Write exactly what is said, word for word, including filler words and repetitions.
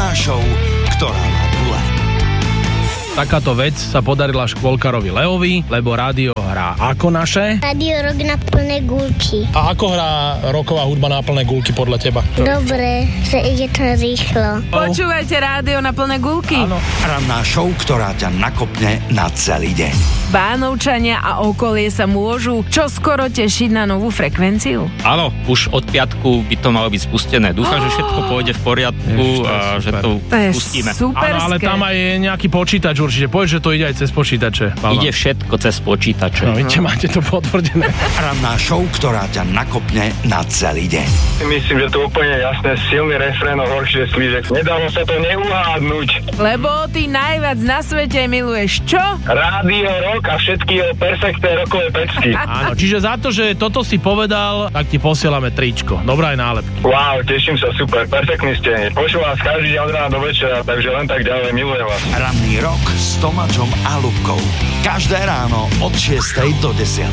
Ranná show, ktorá má gule. Takáto vec sa podarila škôlkarovi Leovi, lebo rádio hrá ako naše? Radio Rock na plné gulky. A ako hrá rocková hudba na plné gulky podľa teba? Dobre, že ide to rýchlo. Počúvajte rádio na plné gulky. Áno. Ranná show, ktorá ťa nakopne na celý deň. Bánovčania a okolie sa môžu čoskoro tešiť na novú frekvenciu. Áno, už od piatku by to malo byť spustené. Dúfam, oh. že všetko pôjde v poriadku. Ježiš, to a že to, to je pustíme. superské. Áno, ale tam aj je nejaký počítač určite. Povedz, že to ide aj cez počítače. Balvan. Ide všetko cez počítače. No, vidíte, máte to potvrdené. Ranná show, ktorá ťa nakopne na celý deň. Myslím, že to úplne jasné, silný refrén o horšie slíže. Nedalo sa to neuhádnuť. Lebo ty najviac na svete miluješ čo? Rádio Rock a všetky jeho perfektné rockové pecky. Áno, čiže za to, že toto si povedal, tak ti posielame tričko. Dobrá aj nálepky. Wow, teším sa, super, perfektný ste. Počúvam vás každý deň od rána do večera, takže len tak ďalej, milujem vás. Ranný rok s Tomáčom a Ľubkou. Každé ráno od šiestej do desiatej.